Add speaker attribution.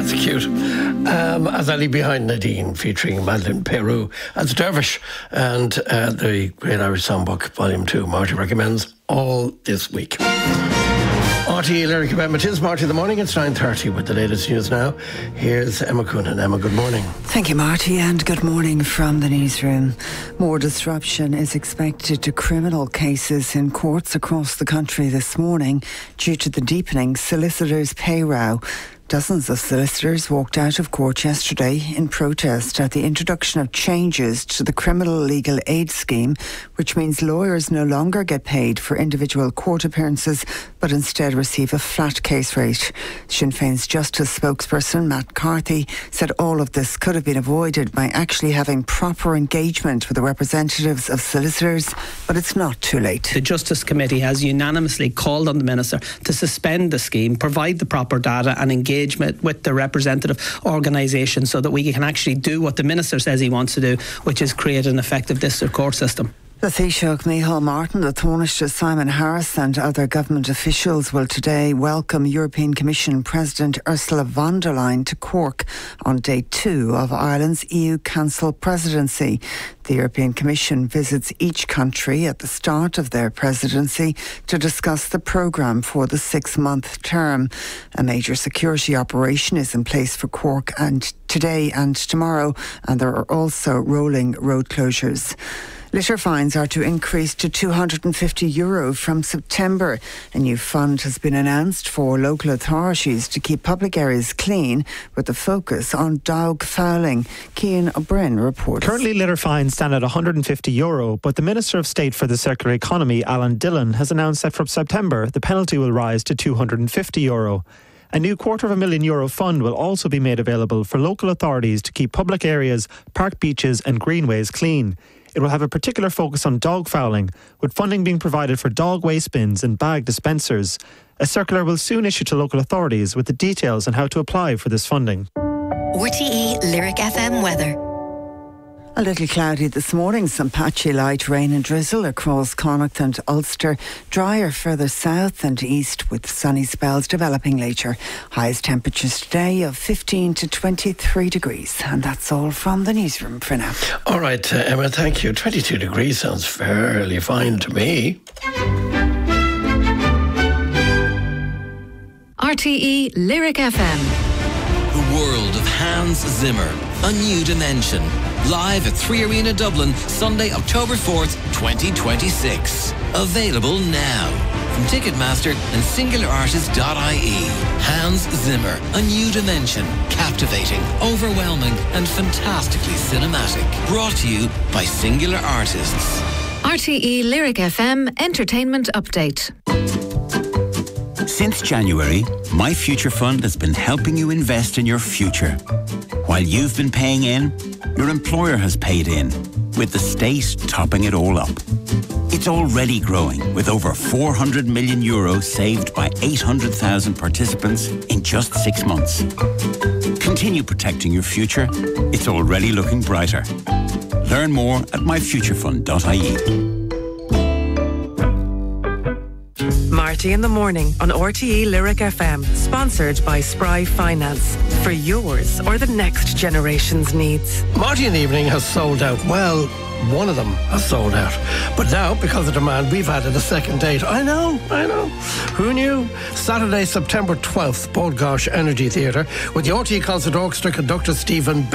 Speaker 1: That's cute. As I Leave Behind Nadine, featuring Madeleine Peru as Dervish, and the Great Irish Songbook, Volume 2, Marty recommends all this week. RTE Lyric FM. It is Marty in the Morning. It's 9:30 with the latest news now. Here's Emma Coonan. Emma, good morning.
Speaker 2: Thank you, Marty, and good morning from the newsroom. More disruption is expected to criminal cases in courts across the country this morning due to the deepening solicitors' pay row. Dozens of solicitors walked out of court yesterday in protest at the introduction of changes to the criminal legal aid scheme, which means lawyers no longer get paid for individual court appearances, but instead receive a flat case rate. Sinn Féin's Justice spokesperson Matt Carthy said all of this could have been avoided by actually having proper engagement with the representatives of solicitors, but it's not too late.
Speaker 3: The Justice Committee has unanimously called on the Minister to suspend the scheme, provide the proper data and engagement with the representative organisation so that we can actually do what the Minister says he wants to do, which is create an effective district court system.
Speaker 2: The Taoiseach Micheál Martin, the Taoiseach Simon Harris and other government officials will today welcome European Commission President Ursula von der Leyen to Cork on day 2 of Ireland's EU Council presidency. The European Commission visits each country at the start of their presidency to discuss the programme for the 6-month term. A major security operation is in place for Cork and today and tomorrow, and there are also rolling road closures. Litter fines are to increase to €250 from September. A new fund has been announced for local authorities to keep public areas clean, with a focus on dog fouling. Cian O'Brien reports.
Speaker 4: Currently, litter fines stand at €150, but the Minister of State for the Circular Economy, Alan Dillon, has announced that from September the penalty will rise to €250. A new €250,000 fund will also be made available for local authorities to keep public areas, park beaches and greenways clean. It will have a particular focus on dog fouling, with funding being provided for dog waste bins and bag dispensers. A circular will soon issue to local authorities with the details on how to apply for this funding.
Speaker 5: RTE Lyric FM weather.
Speaker 2: A little cloudy this morning, some patchy light rain and drizzle across Connacht and Ulster. Drier further south and east with sunny spells developing later. Highest temperatures today of 15 to 23 degrees. And that's all from the newsroom for now.
Speaker 1: All right, Emma, thank you. 22 degrees sounds fairly fine to me.
Speaker 5: RTE Lyric FM.
Speaker 6: The world of Hans Zimmer, A New Dimension. Live at 3 Arena Dublin, Sunday, October 4th, 2026. Available now from Ticketmaster and singularartist.ie. Hans Zimmer, A New Dimension. Captivating, overwhelming and fantastically cinematic. Brought to you by Singular Artists.
Speaker 5: RTE Lyric FM Entertainment Update.
Speaker 7: Since January, My Future Fund has been helping you invest in your future. While you've been paying in, your employer has paid in, with the state topping it all up. It's already growing, with over €400 million saved by 800,000 participants in just 6 months. Continue protecting your future. It's already looking brighter. Learn more at myfuturefund.ie.
Speaker 8: Marty in the Morning on RTE Lyric FM, sponsored by Spry Finance. For yours or the next generation's needs.
Speaker 1: Marty in the Evening has sold out. Well, one of them has sold out. But now, because of demand, we've added a second date. I know. Who knew? Saturday, September 12th, Bord Gáis Energy Theatre, with the RTE Concert Orchestra conductor Stephen